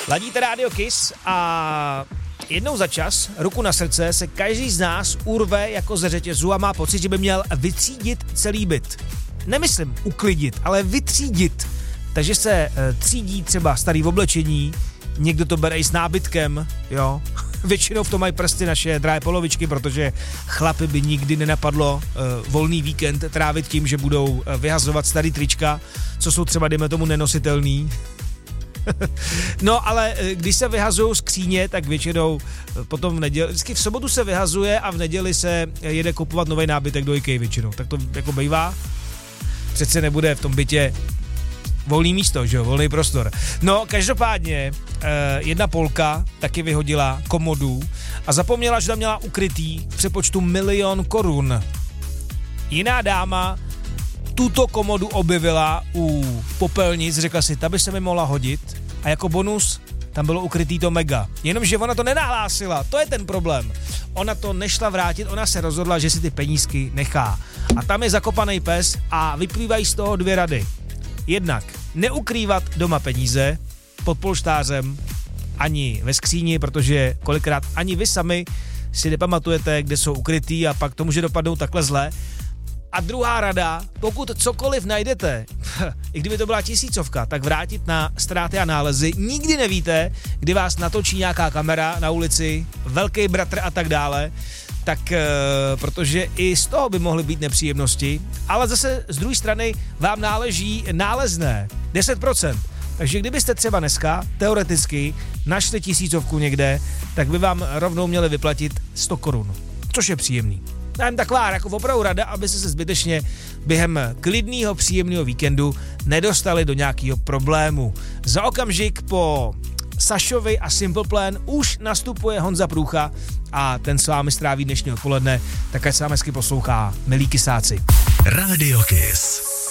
Ladíte Radio Kiss a jednou za čas, ruku na srdce, se každý z nás urve jako ze řetězu a má pocit, že by měl vytřídit celý byt. Nemyslím uklidit, ale vytřídit. Takže se třídí třeba starý oblečení, někdo to bere i s nábytkem, jo. Většinou v tom mají prsty naše drahé polovičky, protože chlapy by nikdy nenapadlo volný víkend trávit tím, že budou vyhazovat starý trička, co jsou třeba, dejme tomu, nenositelný. No, ale když se vyhazují skříně, tak většinou potom v neděli, vždycky v sobotu se vyhazuje a v neděli se jede kupovat nový nábytek do IKEA většinou. Tak to jako bývá. Přece nebude v tom bytě volný místo, že jo, volný prostor. No, každopádně jedna Polka taky vyhodila komodu a zapomněla, že tam měla ukrytý v přepočtu 1 000 000 korun. Jiná dáma tuto komodu objevila u popelnic, řekla si, ta by se mi mohla hodit a jako bonus tam bylo ukrytý to mega. Jenomže ona to nenahlásila, to je ten problém. Ona to nešla vrátit, ona se rozhodla, že si ty penízky nechá. A tam je zakopaný pes a vyplývají z toho 2 rady. Jednak neukrývat doma peníze pod polštářem ani ve skříni, protože kolikrát ani vy sami si nepamatujete, kde jsou ukrytý a pak to může dopadnout takhle zle. A druhá rada, pokud cokoliv najdete, i kdyby to byla 1000, tak vrátit na ztráty a nálezy. Nikdy nevíte, kdy vás natočí nějaká kamera na ulici, velký bratr a tak dále, tak protože i z toho by mohly být nepříjemnosti, ale zase z druhé strany vám náleží nálezné 10%. Takže kdybyste třeba dneska teoreticky našli 1000 někde, tak by vám rovnou měli vyplatit 100 korun, což je příjemný. Jen taková jako opravdu rada, abyste se zbytečně během klidného, příjemného víkendu nedostali do nějakého problému. Za okamžik po Sašovi a Simple Plan už nastupuje Honza Průcha a ten s vámi stráví dnešní odpoledne, tak ať se vám hezky poslouchá, milí kysáci. Radio Kiss.